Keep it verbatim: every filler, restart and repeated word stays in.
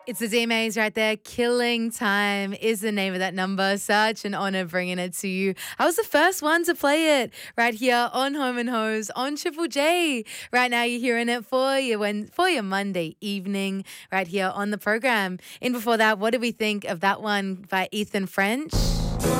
It's the D M As right there. Killing Time is the name of that number. Such an honor bringing it to you. I was the first one to play it right here on Home and Hose on Triple J. Right now, you're hearing it for your when for your Monday evening right here on the program. And before that, what did we think of that one by Ethan French?